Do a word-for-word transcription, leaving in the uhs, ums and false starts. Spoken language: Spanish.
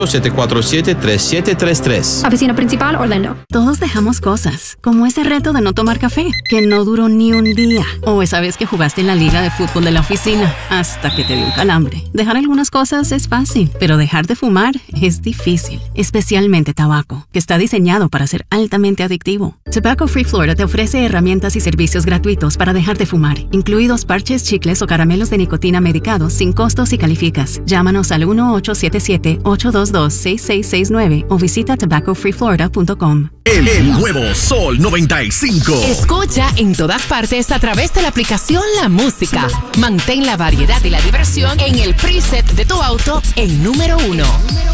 siete cuatro siete, tres siete tres tres. Oficina principal, Orlando. Todos dejamos cosas, como ese reto de no tomar café, que no duró ni un día. O esa vez que jugaste en la liga de fútbol de la oficina, hasta que te dio un calambre. Dejar algunas cosas es fácil, pero dejar de fumar es difícil. Especialmente tabaco, que está diseñado para ser altamente adictivo. Tobacco Free Florida te ofrece herramientas y servicios gratuitos para dejar de fumar, incluidos parches, chicles o caramelos de nicotina medicados sin costos si calificas. Llámanos al uno ocho siete siete, ocho dos dos, seis seis seis nueve o visita tobacco free florida punto com. El, el nuevo Sol noventa y cinco. Escucha en todas partes a través de la aplicación La Música. Mantén la variedad y la diversión en el preset de tu auto en número uno.